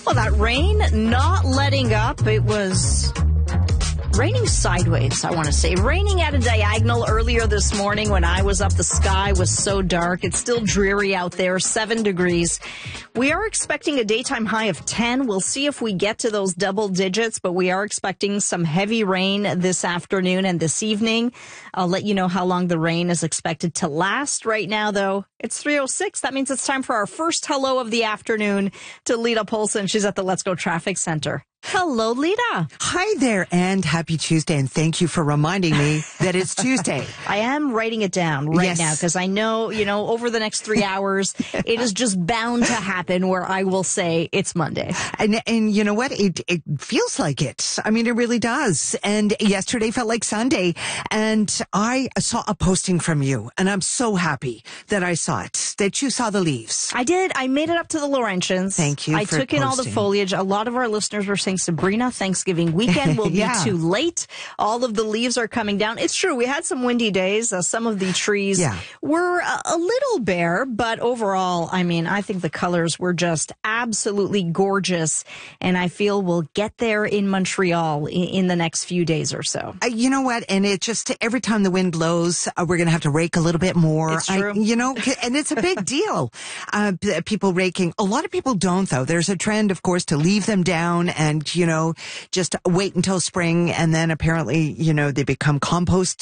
Well, that rain not letting up. It was raining sideways, I want to say. Raining at a diagonal earlier this morning when I was up. The sky was so dark. It's still dreary out there, 7 degrees. We are expecting a daytime high of 10. We'll see if we get to those double digits, but we are expecting some heavy rain this afternoon and this evening. I'll let you know how long the rain is expected to last. Right now, though, it's 3:06. That means it's time for our first hello of the afternoon to Lita Polson. She's at the Let's Go Traffic Center. Hello, Lita. Hi there, and happy Tuesday, and thank you for reminding me that it's Tuesday. I am writing it down right now because I know, over the next 3 hours, it is just bound to happen where I will say it's Monday. And you know what? It feels like it. I mean, it really does. And yesterday felt like Sunday, and I saw a posting from you, and I'm so happy that I saw it, that you saw the leaves. I did. I made it up to the Laurentians. Thank you. I took in all the foliage. A lot of our listeners were saying, Sabrina, Thanksgiving weekend will be too late. All of the leaves are coming down. It's true. We had some windy days. Some of the trees were a little bare, but overall, I mean, I think the colors were just absolutely gorgeous. And I feel we'll get there in Montreal in the next few days or so. You know what? And it just, every time the wind blows, we're going to have to rake a little bit more. It's true. And it's a big deal. People raking. A lot of people don't, though. There's a trend, of course, to leave them down and, just wait until spring. And then apparently, they become compost